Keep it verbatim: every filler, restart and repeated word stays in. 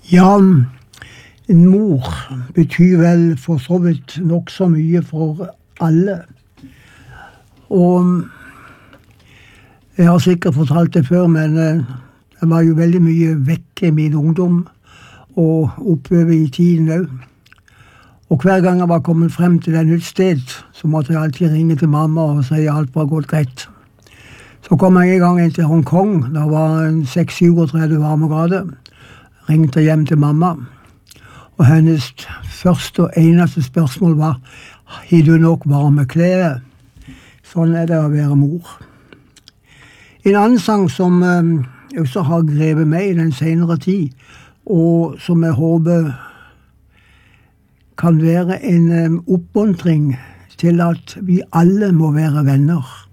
Ja, en mor betyr vel for så vidt nok så mye for alle. Og jeg har sikkert fortalt det før, men jeg var jo veldig mye vekke i min ungdom, og oppover i tiden også. Og hver gang jeg var kommet frem til et nytt sted, så måtte jeg alltid ringe til mamma og si alt var gått greit. Så kom jeg en gang inn til Hongkong, da var det seks syvogtredve varmegrader. Ringte hjem til mamma, og hennes første og eneste spørsmål var: har du nok varme klær? Sånn er det å være mor. En annen sang som jeg også har grepet meg i den senere tid, og som jeg håper kan være en oppmuntring til at vi alle må være venner.